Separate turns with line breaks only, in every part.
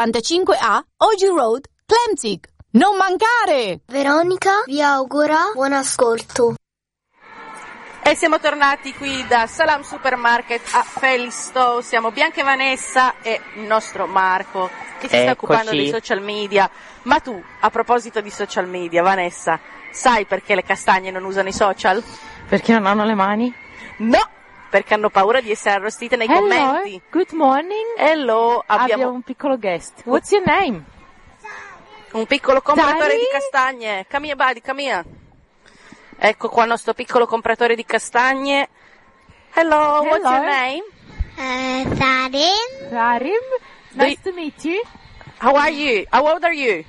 85A Oji Road, Clemzig. Non mancare!
Veronica vi augura buon ascolto.
E siamo tornati qui da Salam Supermarket a Felixstowe. Siamo Bianca e Vanessa e il nostro Marco che si sta occupando dei social media. Ma tu, a proposito di social media, Vanessa, sai perché le castagne non usano i social?
Perché non hanno le mani?
No! Perché hanno paura di essere arrostite nei commenti.
Good morning.
Hello,
abbiamo un piccolo guest. What's your name?
Un piccolo compratore di castagne. Come here, buddy, come here. Ecco qua il nostro piccolo compratore di castagne. Hello, what's your name?
Sarim.
Sarim. Nice to meet you.
How are you? How old are you?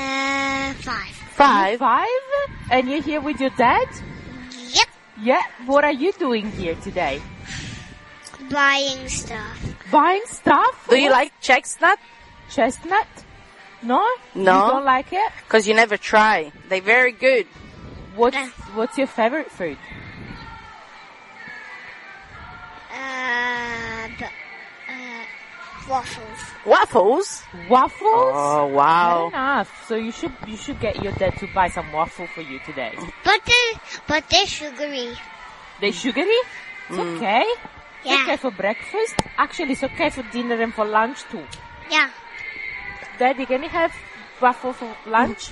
5.
5?
And you're here with your dad?
Yep.
Yeah. What are you doing here today?
Buying stuff.
Buying stuff?
Do you like chestnut?
Chestnut? No?
No.
You don't like it?
Because you never try. They're very good.
What's your favorite food?
Waffles.
Waffles?
Waffles?
Oh, wow.
Fair enough. So you should get your dad to buy some waffle for you today.
But they're sugary.
They're sugary? It's okay.
Yeah.
It's okay for breakfast. Actually, it's okay for dinner and for lunch too.
Yeah.
Daddy, can you have waffle for lunch?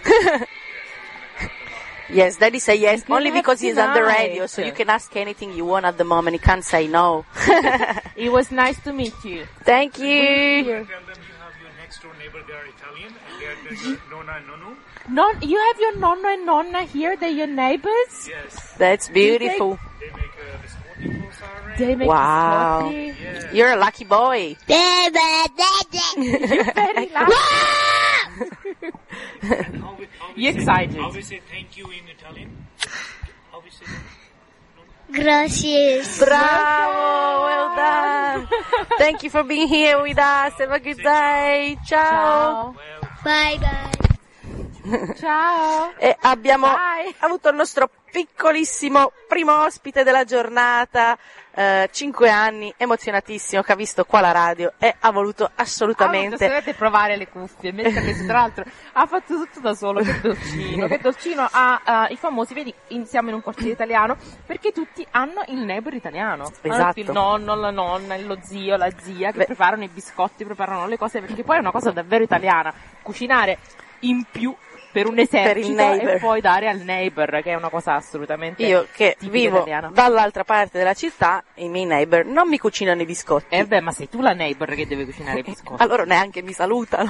Yes, Daddy say yes, only because he's on the
tonight.
radio, so you can ask anything you want at the moment. You can't say no.
It was nice to meet you.
Thank you.
Tell them you have your next door neighbor, they are Italian, and they are Nonna and Nonu.
You have your nonno and nonna here, they're your neighbors?
Yes.
That's beautiful.
They make biscotti for Sarah.
They make
Wow.
biscotti.
Yeah.
You're a lucky boy.
You're very lucky. You excited?
How we say thank you in Italian? How we say
Gracias.
Bravo, well done. Thank you for being here with us. Have a good day. Ciao.
Bye bye.
Ciao.
E abbiamo
Bye.
avuto il nostro piccolissimo primo ospite della giornata, 5 anni, emozionatissimo, che ha visto qua la radio e ha voluto assolutamente
Dovete provare le cuffie, metterle tra l'altro ha fatto tutto da solo, che dolcino ha i famosi, vedi, siamo in un quartiere italiano perché tutti hanno il neighbor italiano. Hanno
Esatto.
il nonno, la nonna, lo zio, la zia che preparano i biscotti, preparano le cose, perché poi è una cosa davvero italiana, cucinare in più per un esercito e poi dare al neighbor, che è una cosa assolutamente
io che
tipica
vivo
italiana.
dall'altra parte della città, i miei neighbor non mi cucinano i biscotti.
Beh, ma sei tu la neighbor che deve cucinare i biscotti.
Allora neanche mi salutano.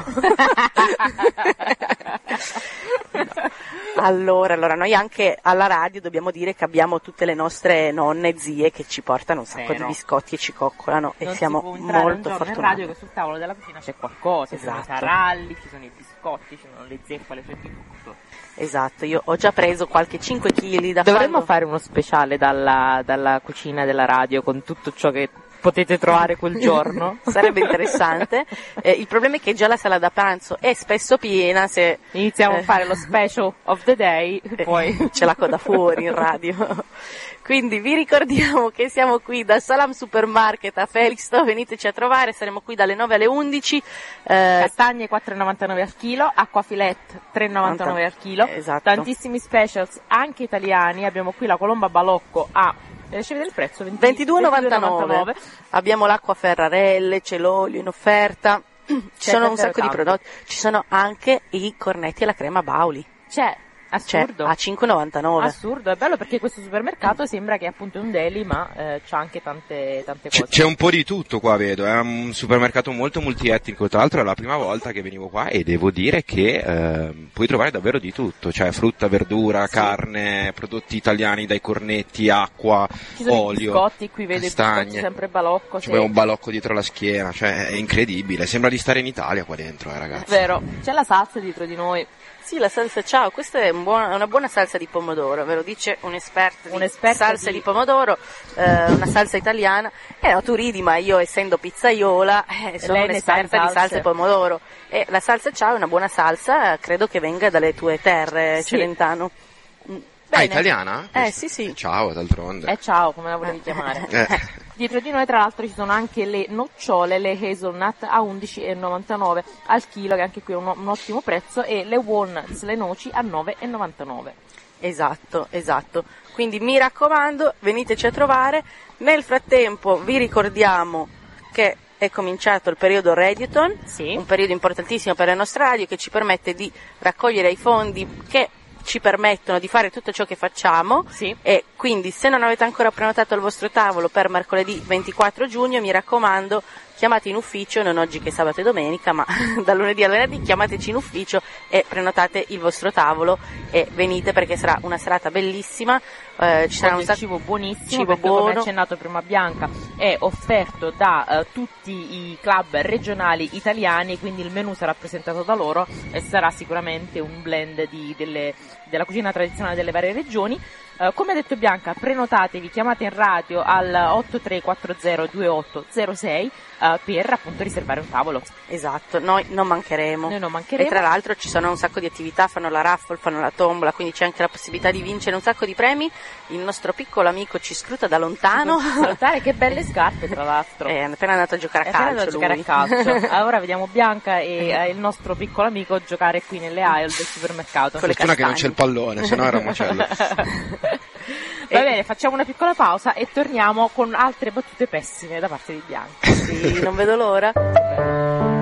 Allora, noi anche alla radio dobbiamo dire che abbiamo tutte le nostre nonne e zie che ci portano un sacco di biscotti e ci coccolano e
non
siamo
si può entrare
molto
un giorno in
fortunati.
radio che sul tavolo della cucina c'è qualcosa, ci sono i
Esatto.
taralli, ci sono i biscotti, ci sono le zeppole, c'è di tutto.
Esatto, io ho già preso qualche 5 kg da
Dovremmo
farlo.
fare uno speciale dalla cucina della radio con tutto ciò che potete trovare quel giorno.
Sarebbe interessante. Il problema è che già la sala da pranzo è spesso piena, se
Iniziamo a fare lo special of the day, poi
c'è la coda fuori in radio. Quindi vi ricordiamo che siamo qui da Salam Supermarket a Felixstowe, veniteci a trovare, saremo qui dalle 9 alle 11.
castagne 4,99 al chilo, acquafilet 3,99 al chilo,
Esatto.
tantissimi specials anche italiani, abbiamo qui la colomba balocco a riesci a vedere il prezzo?
22,99. Abbiamo l'acqua Ferrarelle, c'è l'olio in offerta, ci sono un sacco di prodotti, ci sono anche i cornetti e la crema Bauli.
C'è, assurdo.
A 5,99.
Assurdo, è bello perché questo supermercato sembra che è appunto un deli, ma c'ha anche tante cose.
C'è un po' di tutto qua, vedo, è un supermercato molto multietnico, tra l'altro è la prima volta che venivo qua e devo dire che puoi trovare davvero di tutto, cioè frutta, verdura, carne, prodotti italiani dai cornetti, acqua,
Ci sono
olio,
i biscotti, qui vede i biscotti
castagne,
sempre balocco.
c'è un balocco dietro la schiena, cioè è incredibile, sembra di stare in Italia qua dentro, ragazzi.
Vero, c'è la salsa dietro di noi.
Sì, la salsa ciao, questa è una buona salsa di pomodoro, ve lo dice un esperto di salse di pomodoro, una salsa italiana. No, tu ridi, ma io essendo pizzaiola sono un'esperta di salsa di pomodoro. La salsa ciao è una buona salsa, credo che venga dalle tue terre,
Sì.
Celentano. Bene.
Italiana?
Sì.
Ciao, d'altronde.
Ciao, come la volevi chiamare? Dietro di noi, tra l'altro, ci sono anche le nocciole, le hazelnut a 11,99 al chilo, che anche qui è un ottimo prezzo, e le walnuts, le noci, a 9,99.
Esatto. Quindi mi raccomando, veniteci a trovare. Nel frattempo vi ricordiamo che è cominciato il periodo Radioton, un periodo importantissimo per la nostra radio che ci permette di raccogliere i fondi che ci permettono di fare tutto ciò che facciamo, e quindi se non avete ancora prenotato il vostro tavolo per mercoledì 24 giugno, mi raccomando, chiamate in ufficio, non oggi che è sabato e domenica, ma da lunedì a venerdì, chiamateci in ufficio e prenotate il vostro tavolo e venite, perché sarà una serata bellissima. Ci sarà un
cibo buonissimo, perché come ha accennato prima Bianca è offerto da tutti i club regionali italiani, quindi il menù sarà presentato da loro e sarà sicuramente un blend della cucina tradizionale delle varie regioni. Come ha detto Bianca, prenotatevi, chiamate in radio al 83402806 per appunto riservare un tavolo.
Esatto, noi non mancheremo. E tra l'altro ci sono un sacco di attività, fanno la raffle, fanno la tombola, quindi c'è anche la possibilità di vincere un sacco di premi. Il nostro piccolo amico ci scruta da lontano.
Che belle scarpe, tra l'altro.
È appena andato a giocare a calcio.
Ora vediamo Bianca e il nostro piccolo amico giocare qui nelle aisle del supermercato.
Fortuna che non c'è il pallone, sennò era un macello.
Va bene, facciamo una piccola pausa e torniamo con altre battute pessime da parte di Bianca.
Sì, non vedo l'ora.